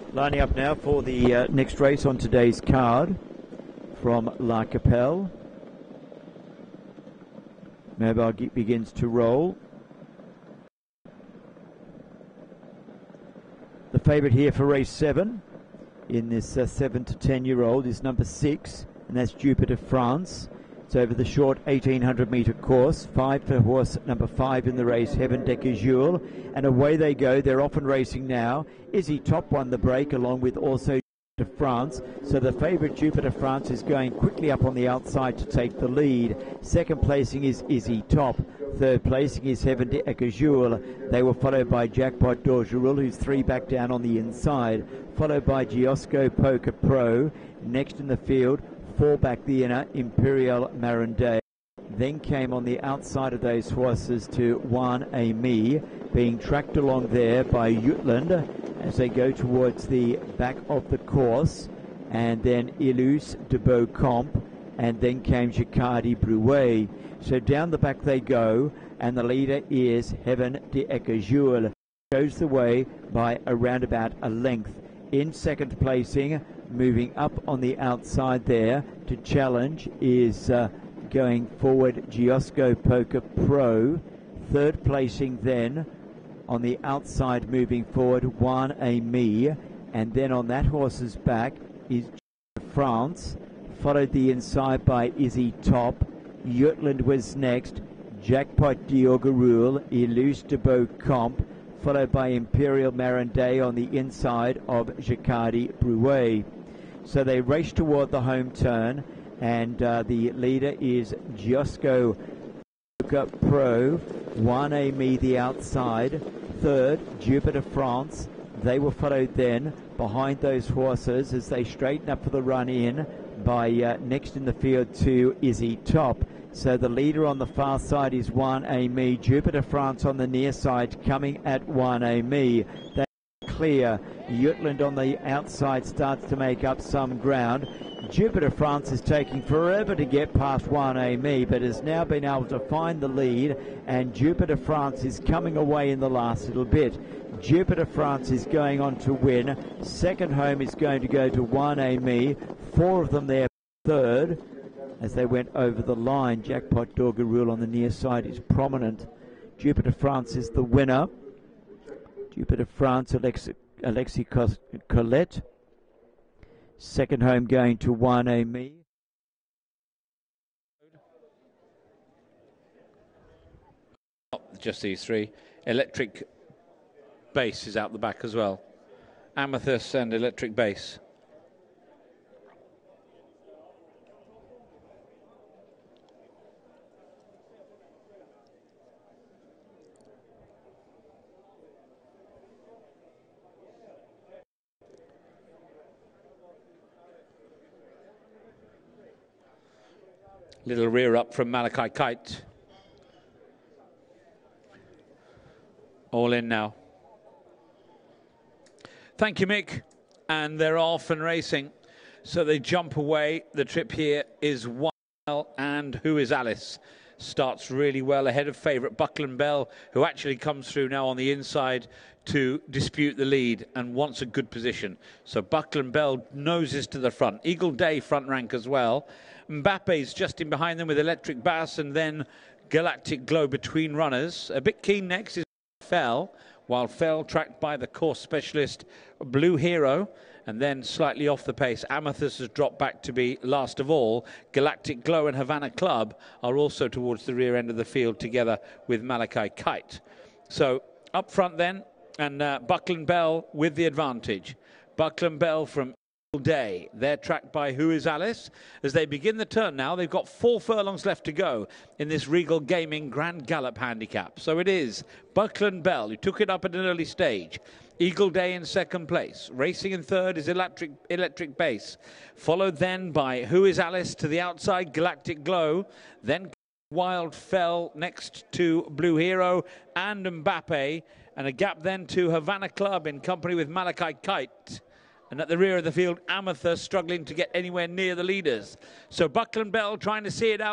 Lining up now for the next race on today's card from La Capelle. Mobile begins to roll. The favourite here for race 7 in this 7 to 10-year-old is number 6, and that's Jupiter France. It's over the short 1,800 metre course. 5 for horse number 5 in the race, Heaven de Cajul. And away they go. They're off and racing now. Izzy Top won the break along with also Jupiter France. So the favourite Jupiter France is going quickly up on the outside to take the lead. Second placing is Izzy Top. Third placing is Heaven de Cajul. They were followed by Jackpot d'Orgerul, who's 3 back down on the inside. Followed by Giosco Poker Pro. Next in the field, 4 back the inner, Imperial Maranday. Then came on the outside of those horses to Juan Ami, being tracked along there by Jutland as they go towards the back of the course. And then Ilus de Beaucamp, and then came Jacadi Brouet. So down the back they go, and the leader is Heaven de Cajul. Shows the way by around about a length. In second placing, moving up on the outside there to challenge, is going forward Giosco Poker Pro. Third placing then on the outside, moving forward Juan Ami, and then on that horse's back is France, followed the inside by Izzy Top. Jutland was next, Jackpot d'Orgerul, Ilus de Beaucamp, followed by Imperial Maranday on the inside of Jacadi Brouet. So they race toward the home turn, and the leader is Giosco Pro, Juan Ami the outside, third Jupiter France. They were followed then behind those horses as they straighten up for the run in by next in the field to Izzy Top. So the leader on the far side is Juan Ami. Jupiter France on the near side coming at Juan Ami. They clear. Jutland on the outside starts to make up some ground. Jupiter France is taking forever to get past Juan Ami, but has now been able to find the lead, and Jupiter France is coming away in the last little bit. Jupiter France is going on to win. Second home is going to go to Juan Ami. 4 of them there third as they went over the line. Jackpot d'Orgerul on the near side is prominent. Jupiter France is the winner. Jupiter France, Alexis Colette. Second home going to Juan Ami. Just these 3. Electric Base is out the back as well. Amethyst and Electric Base. Little rear up from Malachi Kite. All in now. Thank you, Mick. And they're off and racing. So they jump away. The trip here is Wild, and Who is Alice? Starts really well ahead of favourite Buckland Bell, who actually comes through now on the inside to dispute the lead and wants a good position. So Buckland Bell noses to the front. Eagle Day front rank as well. Mbappe's just in behind them with Electric Bass, and then Galactic Glow between runners. A bit keen next is Fell, while Fell tracked by the course specialist Blue Hero, and then slightly off the pace, Amethyst has dropped back to be last of all. Galactic Glow and Havana Club are also towards the rear end of the field together with Malachi Kite. So up front then, and Buckland Bell with the advantage. Buckland Bell from Day. They're tracked by Who is Alice. As they begin the turn now, they've got 4 furlongs left to go in this Regal Gaming Grand Gallop handicap. So it is Buckland Bell, who took it up at an early stage. Eagle Day in second place. Racing in third is Electric Base. Followed then by Who is Alice to the outside, Galactic Glow. Then Wild Fell next to Blue Hero and Mbappe. And a gap then to Havana Club in company with Malachi Kite. And at the rear of the field, Amethyst struggling to get anywhere near the leaders. So Buckland Bell trying to see it out.